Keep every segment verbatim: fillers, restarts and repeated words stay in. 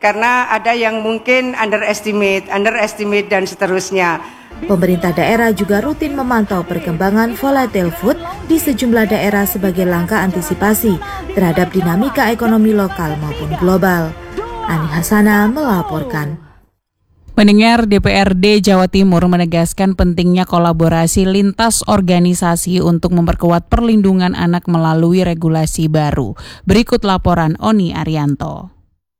Karena ada yang mungkin underestimate, underestimate dan seterusnya. Pemerintah daerah juga rutin memantau perkembangan volatile food di sejumlah daerah sebagai langkah antisipasi terhadap dinamika ekonomi lokal maupun global. Ani Hasana melaporkan. Pendengar, D P R D Jawa Timur menegaskan pentingnya kolaborasi lintas organisasi untuk memperkuat perlindungan anak melalui regulasi baru. Berikut laporan Oni Arianto.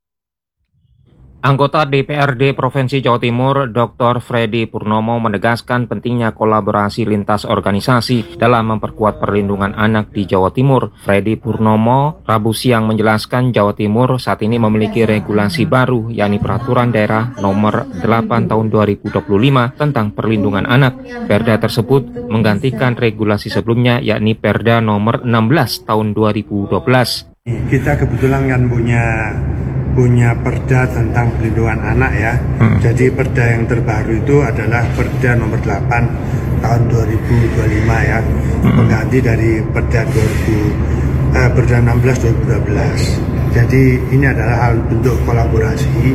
Anggota D P R D Provinsi Jawa Timur, Doktor Freddy Purnomo menegaskan pentingnya kolaborasi lintas organisasi dalam memperkuat perlindungan anak di Jawa Timur. Freddy Purnomo Rabu siang menjelaskan Jawa Timur saat ini memiliki regulasi baru, yakni Peraturan Daerah Nomor delapan Tahun dua ribu dua puluh lima tentang perlindungan anak. Perda tersebut menggantikan regulasi sebelumnya, yakni Perda Nomor enam belas Tahun dua ribu dua belas. Kita kebetulan kan punya punya perda tentang perlindungan anak ya. Hmm. Jadi perda yang terbaru itu adalah Perda Nomor delapan Tahun dua ribu dua puluh lima ya. Hmm. Pengganti dari Perda dua ribu, eh, Perda enam belas dua ribu dua belas. Jadi ini adalah hal bentuk kolaborasi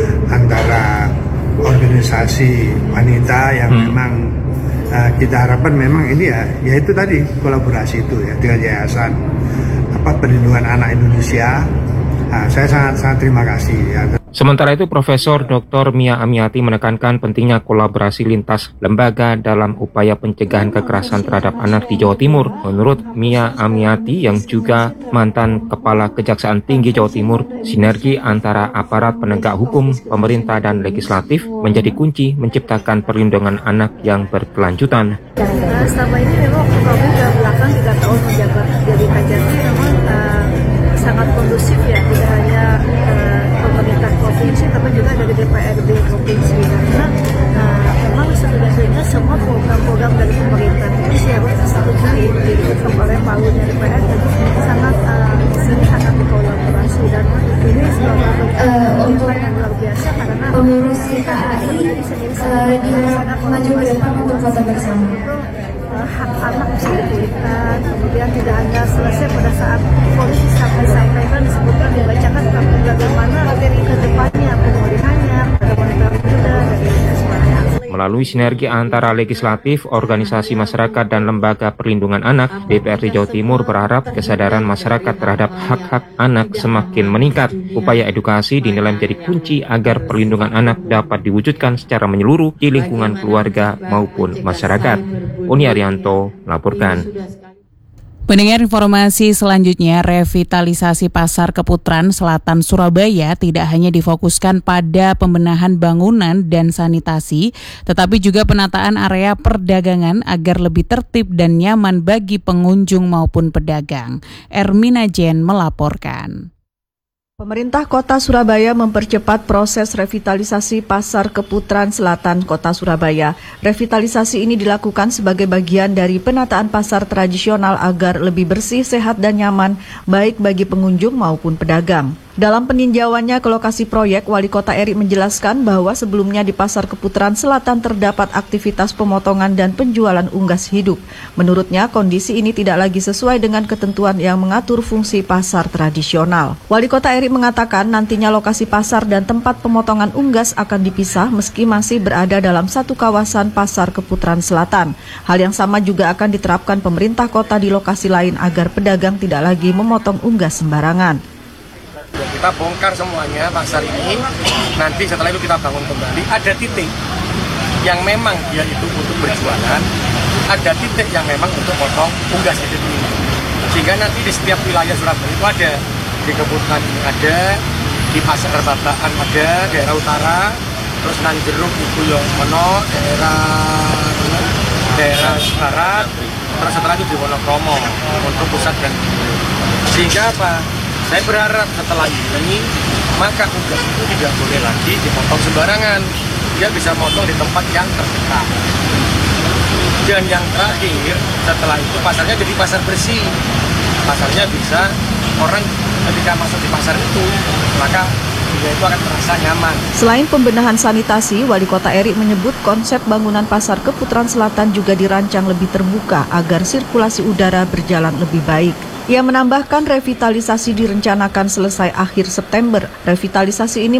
antara organisasi wanita yang hmm. memang uh, kita harapkan memang ini ya, yaitu tadi kolaborasi itu ya dengan Yayasan apa Perlindungan Anak Indonesia. Nah, saya sangat-sangat terima kasih ya. Sementara itu, Profesor Doktor Mia Amiati menekankan pentingnya kolaborasi lintas lembaga dalam upaya pencegahan kekerasan terhadap anak di Jawa Timur. Menurut Mia Amiati yang juga mantan Kepala Kejaksaan Tinggi Jawa Timur, sinergi antara aparat penegak hukum, pemerintah dan legislatif menjadi kunci menciptakan perlindungan anak yang berkelanjutan. Nah, selama ini memang kami ke belakang tiga tahun menjabat jadi Kajati memang uh, sangat kondusif ya, tidak hanya uh, pemerintah provinsi tapi juga dari D P R D provinsi, karena uh, memang sebenarnya semua program-program dari pemerintah ini siapa setujui diketuk oleh palunya D P R D sangat uh, sangat berkolaborasi, dan ini sebuah untuk yang luar biasa karena pengurus K H I sangat mengajukan untuk foto bersama. Hak anak bisa dipulihkan, kemudian tidak hanya selesai pada saat polis disampaikan, disebutkan, dibacakan, tapi bagaimana ke depannya pemulihannya, bagaimana juga dari semuanya. Melalui sinergi antara legislatif, organisasi masyarakat, dan lembaga perlindungan anak, D P R D Jawa Timur berharap kesadaran masyarakat terhadap hak-hak anak semakin meningkat. Upaya edukasi dinilai menjadi kunci agar perlindungan anak dapat diwujudkan secara menyeluruh di lingkungan keluarga maupun masyarakat. Oni Arianto melaporkan. Pendengar, informasi selanjutnya, revitalisasi Pasar Keputaran Selatan Surabaya tidak hanya difokuskan pada pembenahan bangunan dan sanitasi, tetapi juga penataan area perdagangan agar lebih tertib dan nyaman bagi pengunjung maupun pedagang. Ermina Jen melaporkan. Pemerintah Kota Surabaya mempercepat proses revitalisasi Pasar Keputaran Selatan Kota Surabaya. Revitalisasi ini dilakukan sebagai bagian dari penataan pasar tradisional agar lebih bersih, sehat, dan nyaman, baik bagi pengunjung maupun pedagang. Dalam peninjauannya ke lokasi proyek, Wali Kota Eri menjelaskan bahwa sebelumnya di Pasar Keputaran Selatan terdapat aktivitas pemotongan dan penjualan unggas hidup. Menurutnya, kondisi ini tidak lagi sesuai dengan ketentuan yang mengatur fungsi pasar tradisional. Wali Kota Eri mengatakan nantinya lokasi pasar dan tempat pemotongan unggas akan dipisah meski masih berada dalam satu kawasan Pasar Keputaran Selatan. Hal yang sama juga akan diterapkan pemerintah kota di lokasi lain agar pedagang tidak lagi memotong unggas sembarangan. Kita bongkar semuanya pasar ini, nanti setelah itu kita bangun kembali. Ada titik yang memang dia itu untuk berjualan, ada titik yang memang untuk potong unggas hidup ini. Sehingga nanti di setiap wilayah Surabaya itu ada, di Keputaran ada, di Pasar Babakan ada, daerah utara, terus Nanjeruk itu yang ono, daerah daerah barat, terus setelah itu di Wonokromo untuk pusat dan sehingga apa? Saya berharap setelah ini maka unggas itu tidak boleh lagi dipotong sembarangan. Dia bisa potong di tempat yang terdekat. Dan yang terakhir, setelah itu pasarnya jadi pasar bersih. Pasarnya bisa orang ketika masuk di pasar itu, maka dia itu akan merasa nyaman. Selain pembenahan sanitasi, Wali Kota Eri menyebut konsep bangunan Pasar Keputaran Selatan juga dirancang lebih terbuka agar sirkulasi udara berjalan lebih baik. Ia menambahkan revitalisasi direncanakan selesai akhir September. Revitalisasi ini